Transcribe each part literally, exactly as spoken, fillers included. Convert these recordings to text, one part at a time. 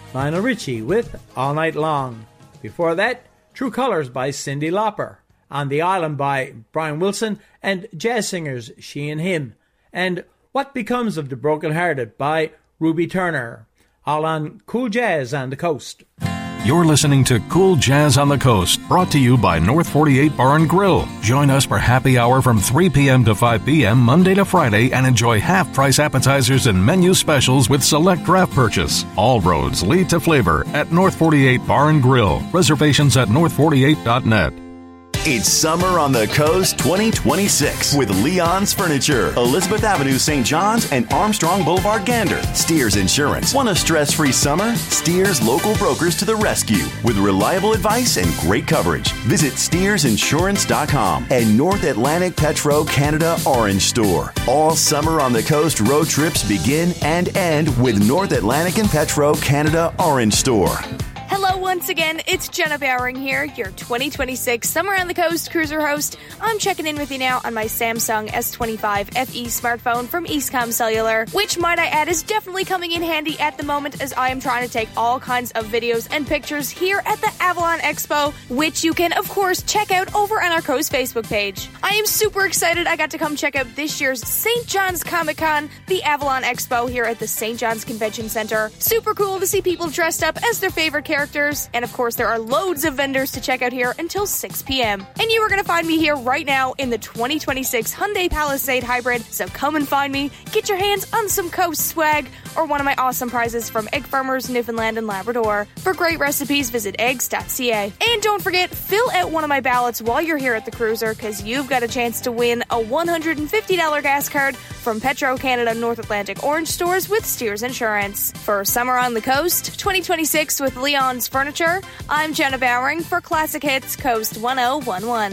Lionel Richie with All Night Long. Before that, True Colors by Cyndi Lauper. On the Island by Brian Wilson and jazz singers She and Him. And What Becomes of the Broken Hearted by Ruby Turner. All on Cool Jazz on the Coast. You're listening to Cool Jazz on the Coast, brought to you by North forty-eight Bar and Grill. Join us for happy hour from three p.m. to five p.m. Monday to Friday and enjoy half-price appetizers and menu specials with select draft purchase. All roads lead to flavor at North forty-eight Bar and Grill. Reservations at north forty-eight dot net. It's Summer on the Coast twenty twenty-six with Leon's Furniture, Elizabeth Avenue, Saint John's, and Armstrong Boulevard, Gander. Steers Insurance. Want a stress-free summer? Steers local brokers to the rescue with reliable advice and great coverage. Visit steers insurance dot com and North Atlantic Petro Canada Orange Store. All Summer on the Coast road trips begin and end with North Atlantic and Petro Canada Orange Store. Hello once again, it's Jenna Bowering here, your twenty twenty-six Summer on the Coast cruiser host. I'm checking in with you now on my Samsung S twenty-five F E smartphone from Eastcom Cellular, which, might I add, is definitely coming in handy at the moment as I am trying to take all kinds of videos and pictures here at the Avalon Expo, which you can, of course, check out over on our Coast Facebook page. I am super excited I got to come check out this year's Saint John's Comic-Con, the Avalon Expo here at the Saint John's Convention Center. Super cool to see people dressed up as their favorite characters. And of course, there are loads of vendors to check out here until six p.m. And you are going to find me here right now in the twenty twenty-six Hyundai Palisade Hybrid. So come and find me, get your hands on some Coast swag, or one of my awesome prizes from Egg Farmers, Newfoundland and Labrador. For great recipes, visit eggs dot c a. And don't forget, fill out one of my ballots while you're here at the cruiser, because you've got a chance to win a one hundred fifty dollars gas card from Petro Canada North Atlantic Orange Stores with Steers Insurance. For Summer on the Coast twenty twenty-six with Leon's Furniture, I'm Jenna Bowering for Classic Hits Coast one oh one one.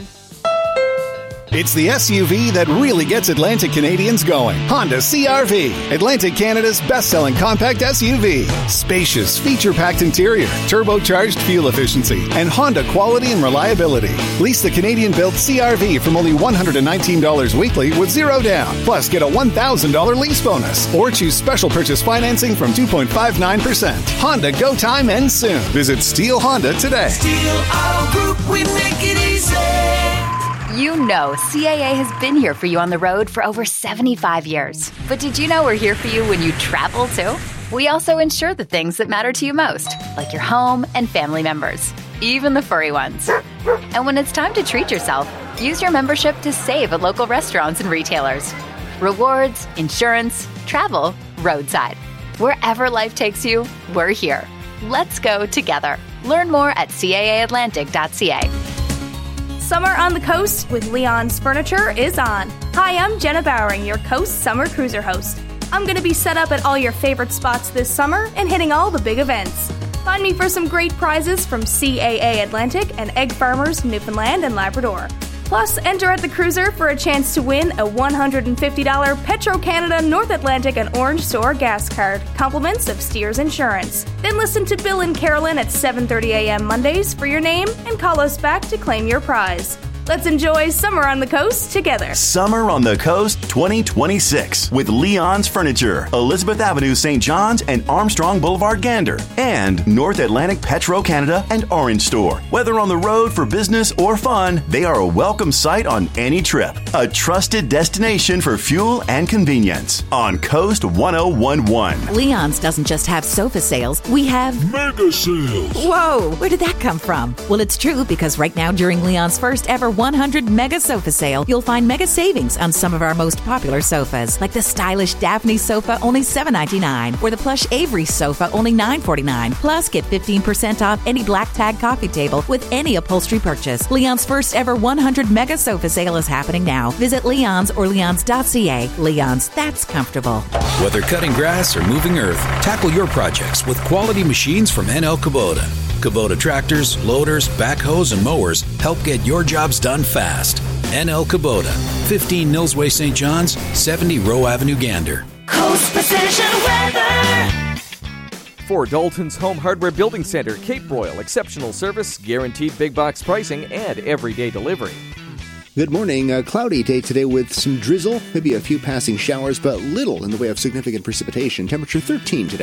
It's the S U V that really gets Atlantic Canadians going. Honda C R V, Atlantic Canada's best-selling compact S U V. Spacious, feature-packed interior, turbocharged fuel efficiency, and Honda quality and reliability. Lease the Canadian-built C R V from only one hundred nineteen dollars weekly with zero down. Plus, get a one thousand dollars lease bonus. Or choose special purchase financing from two point five nine percent. Honda Go Time ends soon. Visit Steele Honda today. Steele Auto Group, we make it easy. You know C A A has been here for you on the road for over seventy-five years. But did you know we're here for you when you travel, too? We also insure the things that matter to you most, like your home and family members, even the furry ones. And when it's time to treat yourself, use your membership to save at local restaurants and retailers. Rewards, insurance, travel, roadside. Wherever life takes you, we're here. Let's go together. Learn more at c a a atlantic dot c a. Summer on the Coast with Leon's Furniture is on. Hi, I'm Jenna Bowering, your Coast Summer Cruiser host. I'm going to be set up at all your favorite spots this summer and hitting all the big events. Find me for some great prizes from C A A Atlantic and Egg Farmers, Newfoundland and Labrador. Plus, enter at the cruiser for a chance to win a one hundred fifty dollars Petro Canada North Atlantic and Orange Store gas card, compliments of Steers Insurance. Then listen to Bill and Carolyn at seven thirty a.m. Mondays for your name and call us back to claim your prize. Let's enjoy Summer on the Coast together. Summer on the Coast twenty twenty-six with Leon's Furniture, Elizabeth Avenue, Saint John's, and Armstrong Boulevard, Gander, and North Atlantic Petro Canada and Orange Store. Whether on the road for business or fun, they are a welcome sight on any trip. A trusted destination for fuel and convenience on Coast one oh one one. Leon's doesn't just have sofa sales, we have mega sales. Whoa, where did that come from? Well, it's true, because right now during Leon's first ever one hundred mega sofa sale, you'll find mega savings on some of our most popular sofas, like the stylish Daphne sofa, only seven ninety-nine, or the plush Avery sofa, only nine forty-nine. Plus, get fifteen percent off any black tag coffee table with any upholstery purchase. Leon's first ever one hundred mega sofa sale is happening now. Visit Leon's or leons dot c a. Leon's, that's comfortable. Whether cutting grass or moving earth, tackle your projects with quality machines from N L Kubota. Kubota tractors, loaders, backhoes, and mowers help get your jobs done fast. N L Kubota, fifteen Millsway, Saint John's, seventy Rowe Avenue, Gander. Coast Precision Weather. For Dalton's Home Hardware Building Center, Cape Royal, exceptional service, guaranteed big box pricing, and everyday delivery. Good morning. A cloudy day today with some drizzle, maybe a few passing showers, but little in the way of significant precipitation. Temperature thirteen today.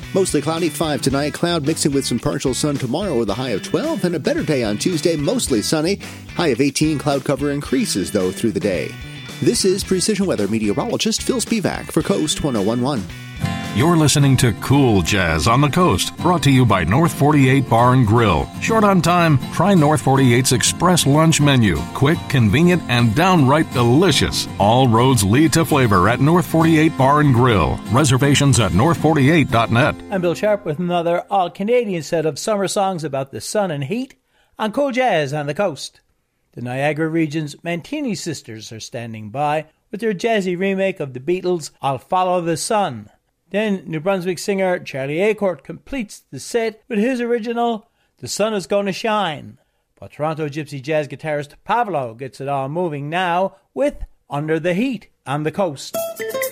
Mostly cloudy, five tonight. Cloud mixing with some partial sun tomorrow with a high of twelve. And a better day on Tuesday, mostly sunny. High of eighteen. Cloud cover increases, though, through the day. This is Precision Weather meteorologist Phil Spivak for Coast one oh one point one. You're listening to Cool Jazz on the Coast, brought to you by North forty-eight Bar and Grill. Short on time? Try North forty-eight's Express Lunch Menu. Quick, convenient, and downright delicious. All roads lead to flavor at North forty-eight Bar and Grill. Reservations at north forty-eight dot net. I'm Bill Sharp with another all-Canadian set of summer songs about the sun and heat on Cool Jazz on the Coast. The Niagara region's Mantini sisters are standing by with their jazzy remake of the Beatles' I'll Follow the Sun. Then New Brunswick singer Charlie Acorn completes the set with his original The Sun Is Gonna Shine. But Toronto Gypsy Jazz guitarist Pavlo gets it all moving now with Under the Heat on the Coast.